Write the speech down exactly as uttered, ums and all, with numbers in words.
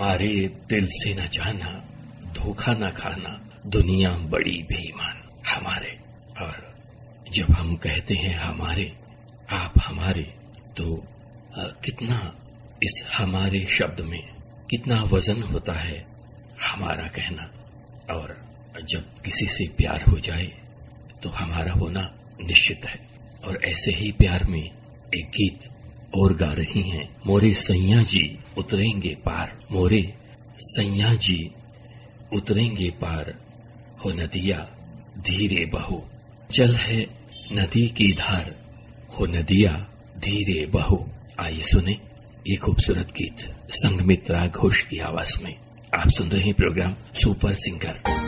हमारे दिल से न जाना, धोखा न खाना, दुनिया बड़ी बेईमान हमारे। और जब हम कहते हैं हमारे, आप हमारे, तो आ, कितना इस हमारे शब्द में कितना वजन होता है हमारा कहना। और जब किसी से प्यार हो जाए तो हमारा होना निश्चित है। और ऐसे ही प्यार में एक गीत और गा रही हैं, मोरे सैया जी उतरेंगे पार, मोरे सैया जी उतरेंगे पार, हो नदिया धीरे बहो, चल है नदी की धार, हो नदिया धीरे बहो। आइए सुने ये खूबसूरत गीत संगमित्रा घोष की आवाज में। आप सुन रहे हैं प्रोग्राम सुपर सिंगर।